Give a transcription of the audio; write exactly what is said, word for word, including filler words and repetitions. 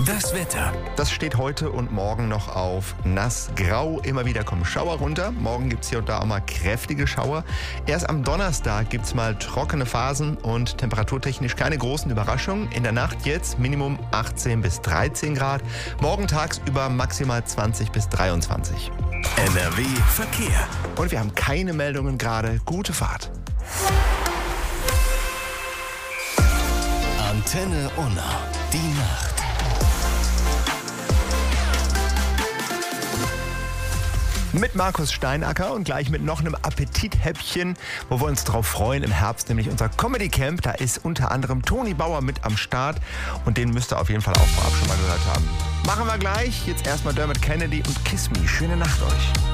Das Wetter. Das steht heute und morgen noch auf nass-grau. Immer wieder kommen Schauer runter. Morgen gibt es hier und da auch mal kräftige Schauer. Erst am Donnerstag gibt es mal trockene Phasen und temperaturtechnisch keine großen Überraschungen. In der Nacht jetzt Minimum achtzehn bis dreizehn Grad. Morgen tagsüber maximal zwanzig bis dreiundzwanzig. N R W Verkehr. Und wir haben keine Meldungen gerade. Gute Fahrt. Antenne Unna. Die Nacht. Mit Markus Steinacker und gleich mit noch einem Appetithäppchen, wo wir uns drauf freuen im Herbst, nämlich unser Comedy Camp. Da ist unter anderem Toni Bauer mit am Start und den müsst ihr auf jeden Fall auch vorab schon mal gehört haben. Machen wir gleich. Jetzt erstmal Dermot Kennedy und Kiss Me. Schöne Nacht euch.